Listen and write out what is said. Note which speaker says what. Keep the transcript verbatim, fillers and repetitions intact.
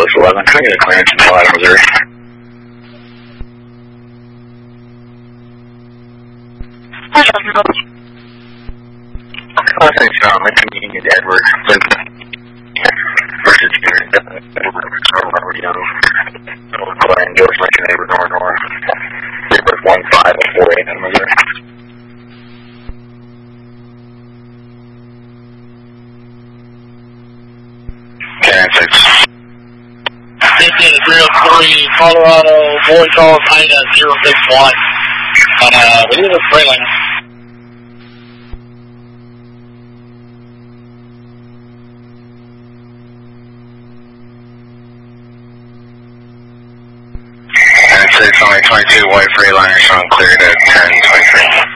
Speaker 1: Angeles eleven. Can I get a clearance in Nevada, Missouri? Oh, thanks, John. Lincoln Union Edward. Versus Robert Young. Glenn, George Lincoln, Edward, Nor, Nor. Edward one five and four eight in Missouri. ten six.
Speaker 2: fifteen three oh three, Colorado, boy calls Ida zero six one. Uh, we need a trailing.
Speaker 1: ten six, only twenty-two, white Freightliner, showing cleared at ten twenty-three.